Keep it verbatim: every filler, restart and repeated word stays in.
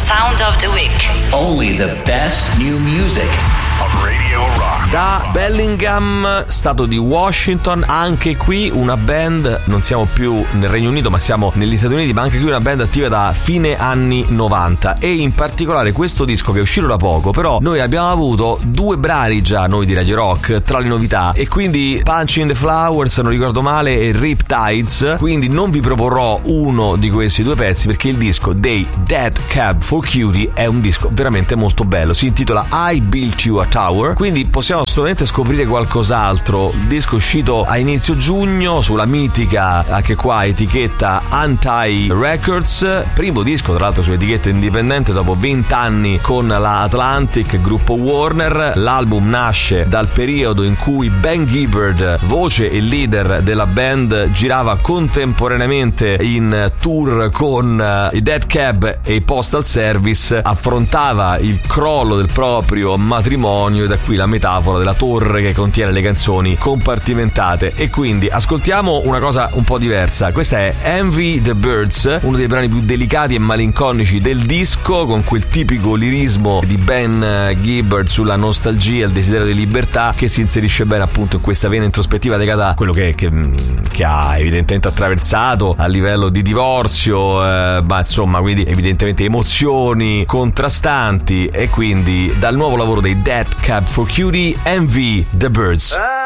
Sound of the Week. Only the best new music. Radio Rock. Da Bellingham, stato di Washington, anche qui una band, non siamo più nel Regno Unito ma siamo negli Stati Uniti, ma anche qui una band attiva da fine anni novanta, e in particolare questo disco che è uscito da poco. Però noi abbiamo avuto due brani già, noi di Radio Rock, tra le novità, e quindi Punching the Flowers, se non ricordo male, e Riptides, quindi non vi proporrò uno di questi due pezzi perché il disco dei Dead Cab for Cutie è un disco veramente molto bello, si intitola I Built You a Tower, quindi possiamo assolutamente scoprire qualcos'altro. Disco uscito a inizio giugno sulla mitica, anche qua, etichetta Anti Records, primo disco tra l'altro su etichetta indipendente dopo venti anni con la Atlantic, gruppo Warner. L'album nasce dal periodo in cui Ben Gibbard, voce e leader della band, girava contemporaneamente in tour con i Dead Cab e i Postal Service, affrontava il crollo del proprio matrimonio, e da qui la metafora della torre che contiene le canzoni compartimentate. E quindi ascoltiamo una cosa un po' diversa. Questa è Envy the Birds, uno dei brani più delicati e malinconici del disco, con quel tipico lirismo di Ben Gibbard sulla nostalgia e il desiderio di libertà, che si inserisce bene appunto in questa vena introspettiva legata a quello che, che, che ha evidentemente attraversato a livello di divorzio, eh, ma insomma, quindi evidentemente emozioni contrastanti. E quindi dal nuovo lavoro dei Dead Cab for Cutie, Envy the Birds.